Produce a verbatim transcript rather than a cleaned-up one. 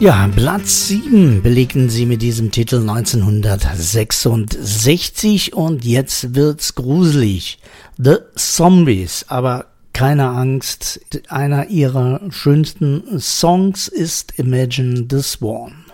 Ja, Platz sieben belegten sie mit diesem Titel neunzehnhundertsechsundsechzig und jetzt wird's gruselig. The Zombies, aber keine Angst, einer ihrer schönsten Songs ist Imagine the Swarm.